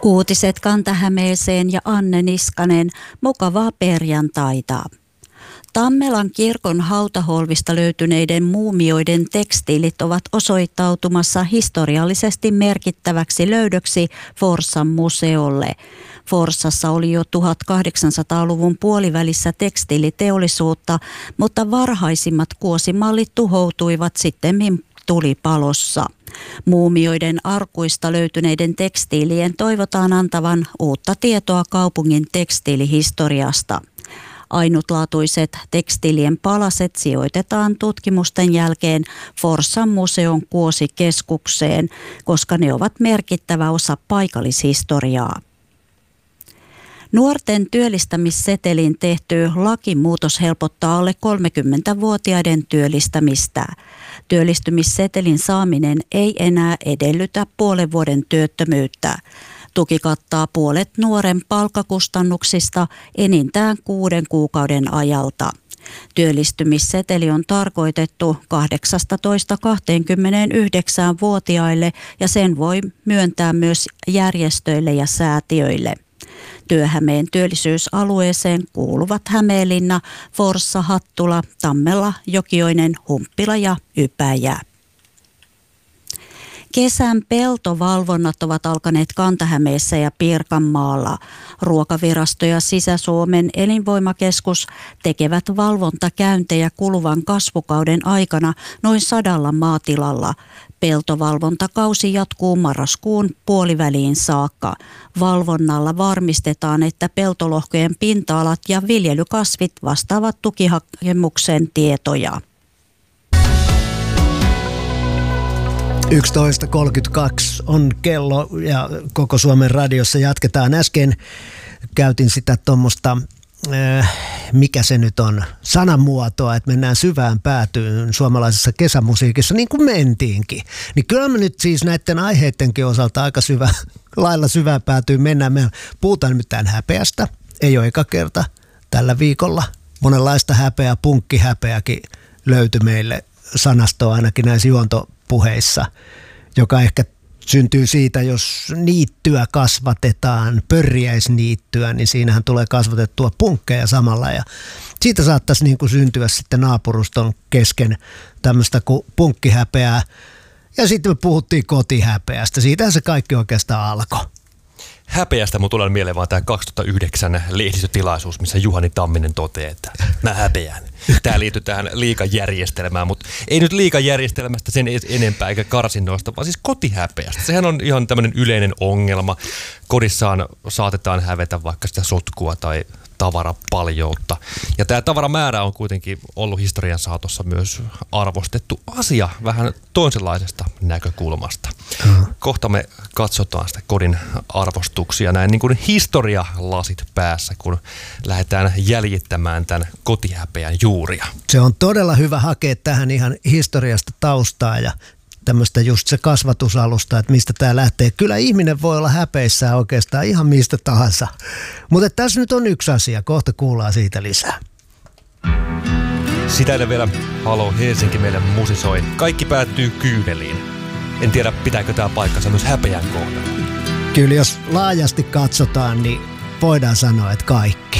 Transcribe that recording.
Uutiset Kanta-Hämeeseen ja Anne Niskanen, mukavaa perjantaita. Tammelan kirkon hautaholvista löytyneiden muumioiden tekstiilit ovat osoittautumassa historiallisesti merkittäväksi löydöksi Forssan museolle. Forssassa oli jo 1800-luvun puolivälissä tekstiiliteollisuutta, mutta varhaisimmat kuosimallit tuhoutuivat sittemmin tulipalossa. Muumioiden arkuista löytyneiden tekstiilien toivotaan antavan uutta tietoa kaupungin tekstiilihistoriasta. Ainutlaatuiset tekstiilien palaset sijoitetaan tutkimusten jälkeen Forssan museon kuosikeskukseen, koska ne ovat merkittävä osa paikallishistoriaa. Nuorten työllistämissetelin tehty lakimuutos helpottaa alle 30-vuotiaiden työllistämistä. Työllistymissetelin saaminen ei enää edellytä puolen vuoden työttömyyttä. Tuki kattaa puolet nuoren palkkakustannuksista enintään 6 kuukauden ajalta. Työllistymisseteli on tarkoitettu 18-29-vuotiaille ja sen voi myöntää myös järjestöille ja säätiöille. Työhämeen työllisyysalueeseen kuuluvat Hämeenlinna, Forssa, Hattula, Tammela, Jokioinen, Humppila ja Ypäjä. Kesän peltovalvonnat ovat alkaneet Kanta-Hämeessä ja Pirkanmaalla. Ruokavirasto ja Sisä-Suomen elinvoimakeskus tekevät valvontakäyntejä kuluvan kasvukauden aikana noin 100 maatilalla. Peltovalvontakausi jatkuu marraskuun puoliväliin saakka. Valvonnalla varmistetaan, että peltolohkojen pinta-alat ja viljelykasvit vastaavat tukihakemuksen tietoja. 11.32 on kello ja koko Suomen radiossa jatketaan. Äsken käytin sitä tuommoista, mikä se nyt on, sanamuotoa, että mennään syvään päätyyn suomalaisessa kesämusiikissa, niin kuin mentiinkin. Niin kyllä me nyt siis näiden aiheidenkin osalta aika lailla syvään päätyyn mennään. Me puhutaan nimittäin häpeästä, ei ole eka kerta tällä viikolla. Monenlaista häpeää, punkkihäpeäkin löytyi meille sanastoa ainakin näissä juontopuheissa, joka ehkä syntyy siitä, jos niittyä kasvatetaan, pörjäisniittyä, niin siinähän tulee kasvatettua punkkeja samalla ja siitä saattaisi niin kuin syntyä sitten naapuruston kesken tämmöistä kuin punkkihäpeää ja sitten me puhuttiin kotihäpeästä, siitähän se kaikki oikeastaan alkoi. Häpeästä mun tulee mieleen vaan tämä 2009 lehdistötilaisuus, missä Juhani Tamminen toteaa, että mä häpeän. Tämä liittyy tähän liikajärjestelmään, mutta ei nyt liikajärjestelmästä sen enempää eikä karsinnoista, vaan siis kotihäpeästä. Sehän on ihan tämmöinen yleinen ongelma. Kodissaan saatetaan hävetä vaikka sitä sotkua tai tavarapaljoutta. Ja tämä tavaramäärä on kuitenkin ollut historian saatossa myös arvostettu asia vähän toisenlaisesta näkökulmasta. Kohta me katsotaan sitä kodin arvostuksia näin niin kuin historialasit päässä, kun lähdetään jäljittämään tämän kotihäpeän juuria. Se on todella hyvä hakea tähän ihan historiasta taustaa ja tämmöistä just se kasvatusalusta, että mistä tämä lähtee. Kyllä ihminen voi olla häpeissään oikeastaan ihan mistä tahansa. Mutta tässä nyt on yksi asia, kohta kuullaan siitä lisää. Sitä ennen vielä Halo Helsinki meille musisoi. Kaikki päättyy kyyneliin. En tiedä, pitääkö tämä paikkansa myös häpeän kohdalla. Kyllä jos laajasti katsotaan, niin voidaan sanoa, että kaikki.